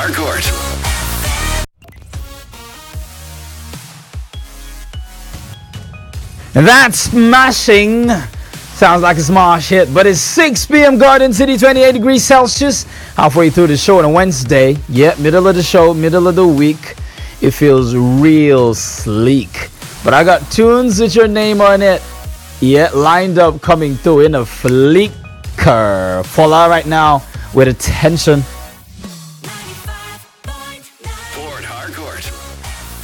Harcourt. That's smashing. Sounds like a smash hit, but it's 6 p.m. Garden City, 28 degrees Celsius. Halfway through the show on a Wednesday. Yeah, middle of the show, middle of the week. It feels real sleek. But I got tunes with your name on it. Yeah, lined up coming through in a flicker. Paula right now with attention.